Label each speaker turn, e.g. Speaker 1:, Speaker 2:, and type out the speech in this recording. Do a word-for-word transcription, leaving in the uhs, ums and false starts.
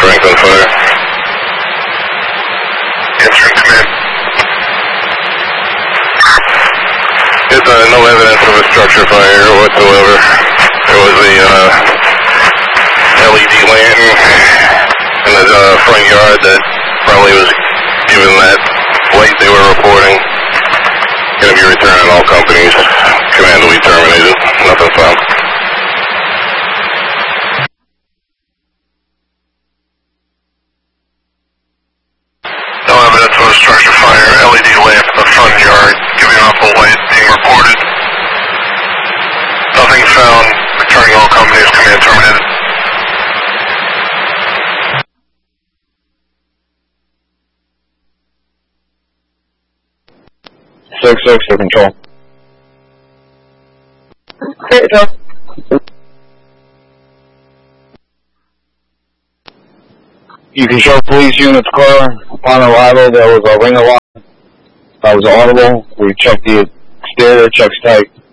Speaker 1: Franklin Fire.
Speaker 2: Answering command.
Speaker 1: There's uh, no evidence of a structure fire whatsoever. There was a uh, L E D lantern in the uh, front yard that probably was given that light they were reporting. Going to be returning all companies. Command will be terminated. Nothing found.
Speaker 2: No evidence of a structure fire. L E D lamp in the front yard giving off a light being reported. Nothing found. Returning all companies. Command terminated.
Speaker 3: Six six for control. You can show police units car. Upon arrival, there was a ring alarm that was audible. We checked the exterior, checks tight.